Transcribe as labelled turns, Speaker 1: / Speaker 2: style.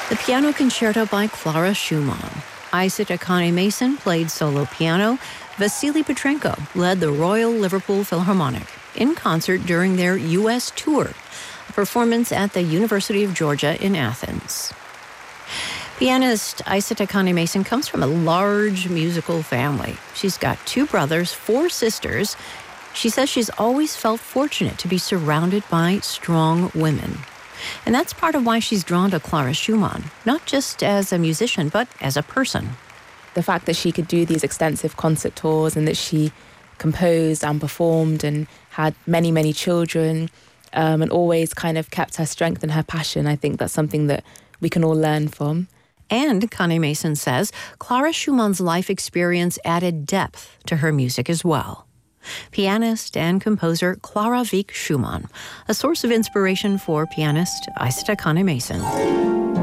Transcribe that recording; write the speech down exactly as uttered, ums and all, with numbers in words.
Speaker 1: The Piano Concerto by Clara Schumann. Isaac Akane Mason played solo piano. Vasily Petrenko led the Royal Liverpool Philharmonic in concert during their U S tour, a performance at the University of Georgia in Athens. Pianist Isaac Akane Mason comes from a large musical family. She's got two brothers, four sisters. She says she's always felt fortunate to be surrounded by strong women. And that's part of why she's drawn to Clara Schumann, not just as a musician, but as a person.
Speaker 2: The fact that she could do these extensive concert tours and that she composed and performed and had many, many children um, and always kind of kept her strength and her passion, I think that's something that we can all learn from.
Speaker 1: And Connie Mason says Clara Schumann's life experience added depth to her music as well. Pianist and composer Clara Wieck Schumann, a source of inspiration for pianist Isaac Akane Mason.